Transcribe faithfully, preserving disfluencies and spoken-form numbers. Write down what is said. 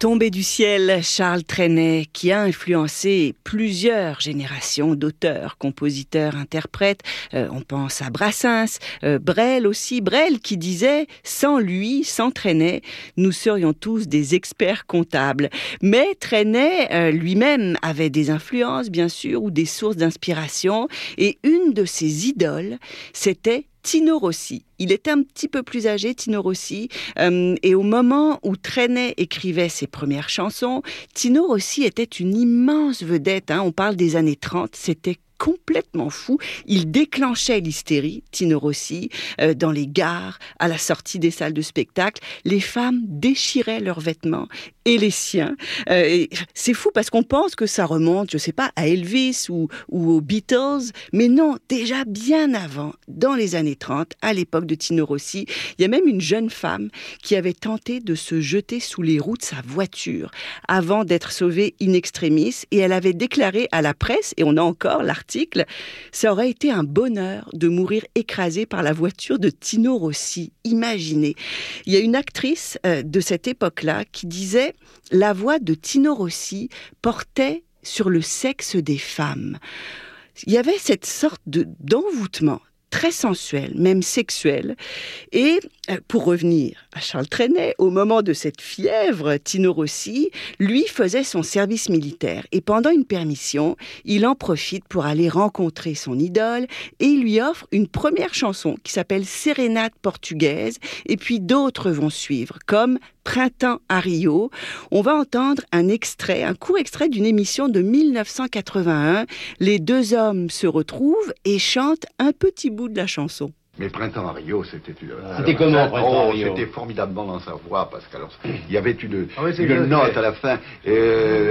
Tombé du ciel, Charles Trenet, qui a influencé plusieurs générations d'auteurs, compositeurs, interprètes. Euh, on pense à Brassens, euh, Brel aussi. Brel qui disait « Sans lui, sans Trenet, nous serions tous des experts comptables ». Mais Trenet euh, lui-même avait des influences, bien sûr, ou des sources d'inspiration. Et une de ses idoles, c'était Tino Rossi. Il était un petit peu plus âgé, Tino Rossi, euh, et au moment où Trenet écrivait ses premières chansons, Tino Rossi était une immense vedette, hein, on parle des années trente, c'était complètement fou. Il déclenchait l'hystérie, Tino Rossi, euh, dans les gares, à la sortie des salles de spectacle. Les femmes déchiraient leurs vêtements et les siens. Euh, et c'est fou parce qu'on pense que ça remonte, je sais pas, à Elvis ou, ou aux Beatles, mais non, déjà bien avant, dans les années trente, à l'époque de Tino Rossi, il y a même une jeune femme qui avait tenté de se jeter sous les roues de sa voiture avant d'être sauvée in extremis, et elle avait déclaré à la presse, et on a encore l'article, ça aurait été un bonheur de mourir écrasée par la voiture de Tino Rossi. Imaginez. Il y a une actrice euh, de cette époque-là qui disait « La voix de Tino Rossi portait sur le sexe des femmes ». Il y avait cette sorte de, d'envoûtement très sensuel, même sexuel. Et euh, pour revenir à Charles Trenet, au moment de cette fièvre, Tino Rossi, lui, faisait son service militaire. Et pendant une permission, il en profite pour aller rencontrer son idole et il lui offre une première chanson qui s'appelle Sérénade portugaise. Et puis d'autres vont suivre, comme Printemps à Rio. On va entendre un extrait, un court extrait d'une émission de mille neuf cent quatre-vingt-un. Les deux hommes se retrouvent et chantent un petit bout de la chanson. Mais Printemps à Rio, c'était... Ah, c'était comment, Printemps oh, à Rio? C'était formidablement dans sa voix, parce qu'il y avait une, ah oui, une note à la fin. Euh,